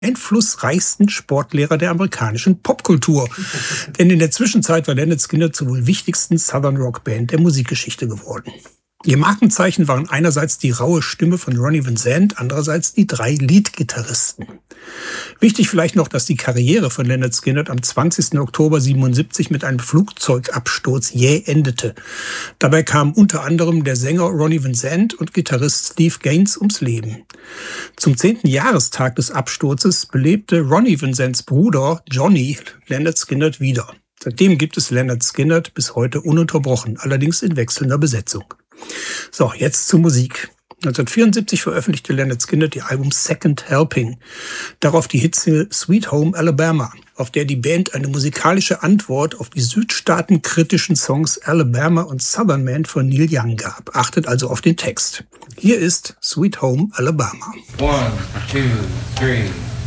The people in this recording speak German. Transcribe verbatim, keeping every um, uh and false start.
einflussreichsten Sportlehrer der amerikanischen Popkultur. Denn in der Zwischenzeit war Lynyrd Skynyrd zur wohl wichtigsten Southern Rock Band der Musikgeschichte geworden. Ihr Markenzeichen waren einerseits die raue Stimme von Ronnie Van Zant, andererseits die drei Leadgitarristen. Wichtig vielleicht noch, dass die Karriere von Lynyrd Skynyrd am zwanzigsten Oktober siebenundsiebzig mit einem Flugzeugabsturz jäh endete. Dabei kamen unter anderem der Sänger Ronnie Van Zant und Gitarrist Steve Gaines ums Leben. Zum zehnten Jahrestag des Absturzes belebte Ronnie Van Zants Bruder Johnny Lynyrd Skynyrd wieder. Seitdem gibt es Lynyrd Skynyrd bis heute ununterbrochen, allerdings in wechselnder Besetzung. So, jetzt zur Musik. neunzehnhundertvierundsiebzig veröffentlichte Lynyrd Skynyrd die Album Second Helping. Darauf die Hitsingle Sweet Home Alabama, auf der die Band eine musikalische Antwort auf die südstaatenkritischen Songs Alabama und Southern Man von Neil Young gab. Achtet also auf den Text. Hier ist Sweet Home Alabama. One, two, three.